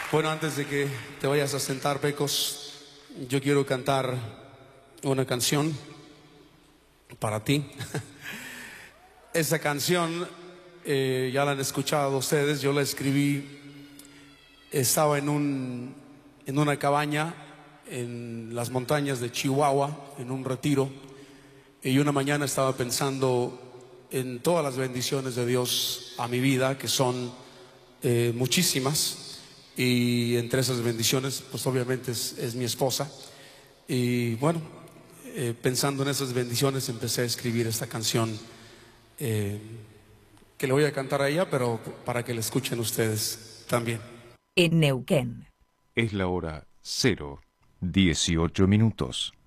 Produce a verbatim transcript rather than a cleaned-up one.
Bueno, antes de que te vayas a sentar, Pecos, yo quiero cantar una canción para ti. Esa canción eh, ya la han escuchado ustedes. Yo la escribí, estaba en, un, en una cabaña en las montañas de Chihuahua, en un retiro, y una mañana estaba pensando en todas las bendiciones de Dios a mi vida, que son eh, muchísimas. Y entre esas bendiciones, pues obviamente es, es mi esposa. Y bueno, eh, pensando en esas bendiciones, empecé a escribir esta canción eh, que le voy a cantar a ella, pero para que la escuchen ustedes también. En Neuquén. Es la hora cero dieciocho minutos.